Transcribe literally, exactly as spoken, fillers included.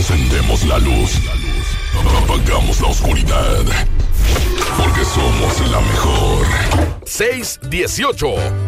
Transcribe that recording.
Encendemos la luz. Apagamos la oscuridad. Porque somos la mejor. seis dieciocho.